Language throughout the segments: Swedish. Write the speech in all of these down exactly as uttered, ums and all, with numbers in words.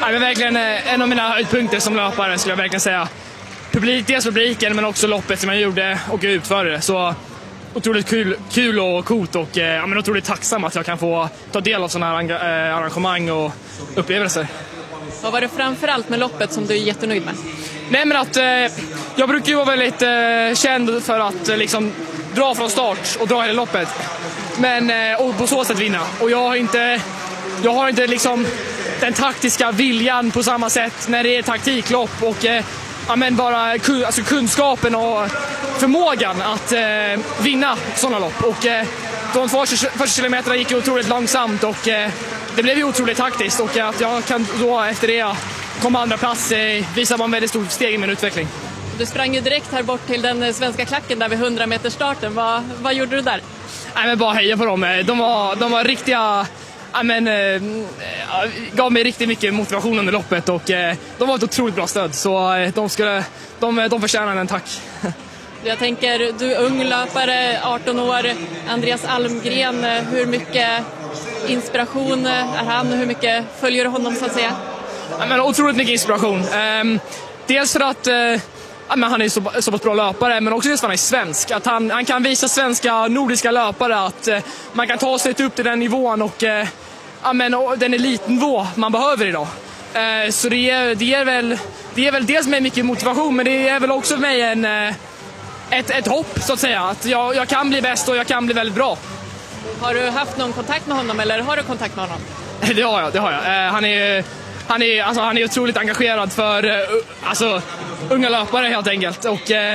Ja, men verkligen en av mina höjdpunkter som löpare skulle jag verkligen säga. Publik, dels publiken men också loppet som jag gjorde och utförde. Så otroligt kul, kul och coolt och ja, men otroligt tacksam att jag kan få ta del av sådana här arrangemang och upplevelser. Vad var det framförallt med loppet som du är jättenöjd med? Nej, men att eh, jag brukar ju vara väldigt eh, känd för att eh, liksom dra från start och dra hela loppet. Men eh, och på så sätt vinna. Och jag har inte jag har inte liksom den taktiska viljan på samma sätt när det är taktiklopp och eh, ja, men bara ku, alltså kunskapen och förmågan att eh, vinna sådana lopp. Och eh, de första, första kilometerna gick ju otroligt långsamt och eh, det blev ju otroligt taktiskt och att jag kan då efter det komma andra plats eh, visar man väldigt stort steg i min utveckling. Du sprang ju direkt här bort till den svenska klacken där vid hundra meters starten. Vad, vad gjorde du där? Nej, men bara heja på dem. De var, de var riktiga... Ja, men, eh, gav mig riktigt mycket motivation under loppet och eh, de var ett otroligt bra stöd så eh, de, skulle, de, de förtjänar en tack. Jag tänker, du är ung löpare, arton år, Andreas Almgren, hur mycket inspiration är han? Hur mycket följer du honom så att säga? Ja, men, otroligt mycket inspiration. Eh, dels för att eh, ja, men han är så, så bra löpare men också just för att han är svensk. Att han, han kan visa svenska nordiska löpare att eh, man kan ta sig upp till den nivån och eh, ja, men, och den elitnivå man behöver idag. Eh, så det är, det, är väl, det är väl dels med mycket motivation men det är väl också med en, eh, ett, ett hopp så att säga. Att jag, jag kan bli bäst och jag kan bli väldigt bra. Har du haft någon kontakt med honom eller har du kontakt med honom? Det har jag, det har jag. Eh, han är... Han är, alltså, han är otroligt engagerad för uh, alltså, unga löpare helt enkelt. Och, uh,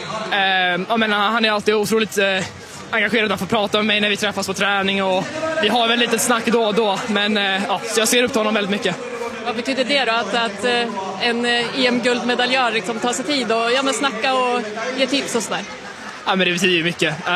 uh, jag menar, han är alltid otroligt uh, engagerad att få prata med mig när vi träffas på träning. Och vi har väl lite snack då och då. Men uh, ja, så jag ser upp till honom väldigt mycket. Vad betyder det då? Att, att uh, en E M-guldmedaljör liksom tar sig tid och ja, men snacka och ge tips och sådär? Ja, men det betyder mycket.